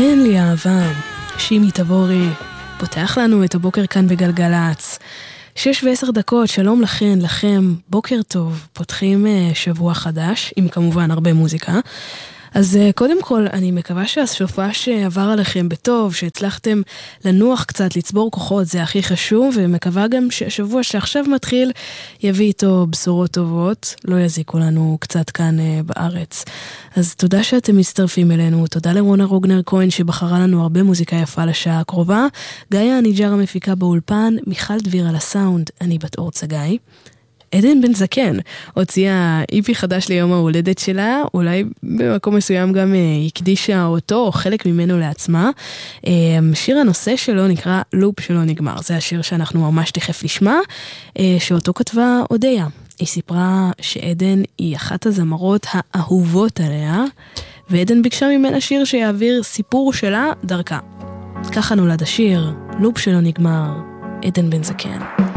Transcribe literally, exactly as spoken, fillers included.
אין לי אהבה, שימי תבורי, פותח לנו את הבוקר כאן בגלגלץ. שש ועשר דקות, שלום לכן, לכם, בוקר טוב, פותחים שבוע חדש, עם כמובן הרבה מוזיקה. אז קודם כל, אני מקווה שהסופה שעבר עליכם בטוב, שהצלחתם לנוח קצת, לצבור כוחות, זה הכי חשוב, ומקווה גם שהשבוע שעכשיו מתחיל יביא איתו בשורות טובות, לא יזיקו לנו קצת כאן בארץ. אז תודה שאתם מצטרפים אלינו, תודה לרונה רוגנר כהן שבחרה לנו הרבה מוזיקה יפה לשעה הקרובה, גאיה הניג'ר המפיקה באולפן, מיכל דביר על הסאונד, אני בת אור צגאי. עדן בן זקן הוציאה איפי חדש ליום ההולדת שלה, אולי במקום מסוים גם הקדישה אותו או חלק ממנו לעצמה. שיר הנושא שלו נקרא לופ שלא נגמר, זה השיר שאנחנו ממש תכף נשמע, שאותו כתבה אודיה. היא סיפרה שעדן היא אחת הזמרות האהובות עליה, ועדן ביקשה ממנה שיר שיעביר סיפור שלה דרכה. ככה נולד השיר, לופ שלא נגמר, עדן בן זקן.